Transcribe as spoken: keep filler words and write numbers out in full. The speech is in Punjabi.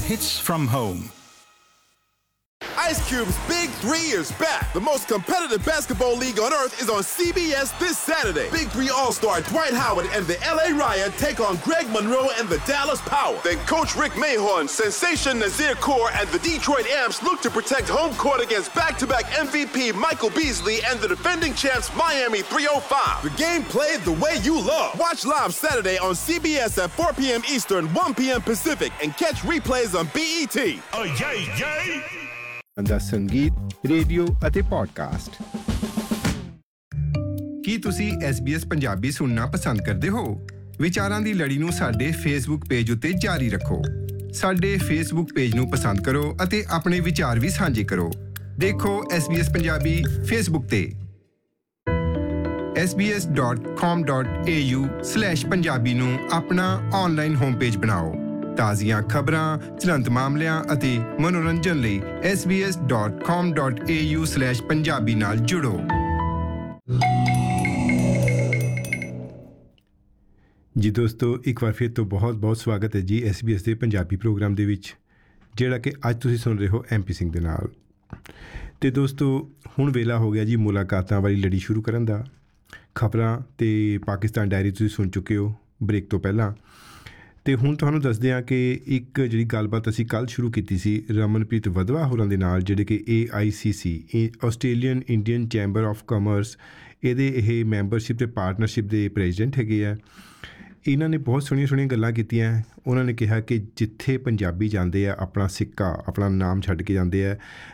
hits from home. Ice Cube's Big Three is back. The most competitive basketball league on earth is on C B S this Saturday. Big Three All-Star Dwight Howard and the L A Riot take on Greg Monroe and the Dallas Power. Then Coach Rick Mahorn, Sensation Nazir Kaur, and the Detroit Amps look to protect home court against back-to-back M V P Michael Beasley and the defending champs Miami three oh five. The game played the way you love. Watch live Saturday on C B S at four p.m. Eastern, one p.m. Pacific, and catch replays on B E T. Oh, yay, yay! ਦਾ ਸੰਗੀਤ, ਰੇਡੀਓ ਅਤੇ ਪੋਡਕਾਸਟ। ਕੀ ਤੁਸੀਂ ਐਸ ਬੀ ਐਸ ਪੰਜਾਬੀ ਸੁਣਨਾ ਪਸੰਦ ਕਰਦੇ ਹੋ? ਵਿਚਾਰਾਂ ਦੀ ਲੜੀ ਨੂੰ ਸਾਡੇ ਫੇਸਬੁੱਕ ਪੇਜ ਉੱਤੇ ਜਾਰੀ ਰੱਖੋ। ਸਾਡੇ ਫੇਸਬੁੱਕ ਪੇਜ ਨੂੰ ਪਸੰਦ ਕਰੋ ਅਤੇ ਆਪਣੇ ਵਿਚਾਰ ਵੀ ਸਾਂਝੇ ਕਰੋ। ਦੇਖੋ S B S Punjabi Facebook ਤੇ S B S dot com dot A you slash Punjabi ਨੂੰ ਆਪਣਾ ਆਨਲਾਈਨ ਹੋਮ ਪੇਜ ਬਣਾਓ। ਤਾਜ਼ੀਆਂ ਖਬਰਾਂ, ਚਲੰਤ ਮਾਮਲਿਆਂ ਅਤੇ ਮਨੋਰੰਜਨ ਲਈ S B S dot com dot A you slash Punjabi ਨਾਲ ਜੁੜੋ। ਜੀ ਦੋਸਤੋ, ਇੱਕ ਵਾਰ ਫਿਰ ਤੋਂ ਬਹੁਤ ਬਹੁਤ ਸਵਾਗਤ ਹੈ ਜੀ ਐਸ ਬੀ ਐਸ ਦੇ ਪੰਜਾਬੀ ਪ੍ਰੋਗਰਾਮ ਦੇ ਵਿੱਚ, ਜਿਹੜਾ ਕਿ ਅੱਜ ਤੁਸੀਂ ਸੁਣ ਰਹੇ ਹੋ ਐਮ ਪੀ ਸਿੰਘ ਦੇ ਨਾਲ। ਅਤੇ ਦੋਸਤੋ, ਹੁਣ ਵੇਲਾ ਹੋ ਗਿਆ ਜੀ ਮੁਲਾਕਾਤਾਂ ਵਾਲੀ ਲੜੀ ਸ਼ੁਰੂ ਕਰਨ ਦਾ। ਖਬਰਾਂ ਅਤੇ ਪਾਕਿਸਤਾਨ ਡਾਇਰੀ ਤੁਸੀਂ ਸੁਣ ਚੁੱਕੇ ਹੋ ਬ੍ਰੇਕ ਤੋਂ ਪਹਿਲਾਂ। ਅਤੇ ਹੁਣ ਤੁਹਾਨੂੰ ਦੱਸਦੇ ਹਾਂ ਕਿ ਇੱਕ ਜਿਹੜੀ ਗੱਲਬਾਤ ਅਸੀਂ ਕੱਲ੍ਹ ਸ਼ੁਰੂ ਕੀਤੀ ਸੀ ਰਮਨਪ੍ਰੀਤ ਵਧਵਾ ਹੋਰਾਂ ਦੇ ਨਾਲ, ਜਿਹੜੇ ਕਿ ਏ ਆਈ ਸੀ ਸੀ Australian Indian chamber of commerce, ਇਹਦੇ ਇਹ ਮੈਂਬਰਸ਼ਿਪ ਅਤੇ ਪਾਰਟਨਰਸ਼ਿਪ ਦੇ ਪ੍ਰੈਜ਼ੀਡੈਂਟ ਹੈਗੇ ਆ। ਇਹਨਾਂ ਨੇ ਬਹੁਤ ਸੋਹਣੀਆਂ ਸੋਹਣੀਆਂ ਗੱਲਾਂ ਕੀਤੀਆਂ। ਉਹਨਾਂ ਨੇ ਕਿਹਾ ਕਿ ਜਿੱਥੇ ਪੰਜਾਬੀ ਜਾਂਦੇ ਆ, ਆਪਣਾ ਸਿੱਕਾ, ਆਪਣਾ ਨਾਮ ਛੱਡ ਕੇ ਜਾਂਦੇ ਆ,